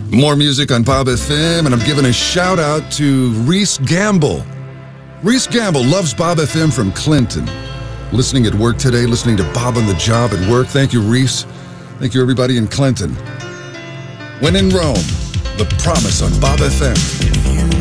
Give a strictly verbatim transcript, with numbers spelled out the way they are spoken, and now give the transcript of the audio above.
More music on Bob F M, and I'm giving a shout out to Reese Gamble. Reese Gamble loves Bob F M from Clinton. Listening at work today, listening to Bob on the job at work. Thank you, Reese. Thank you, everybody in Clinton. When in Rome, The Promise on Bob F M.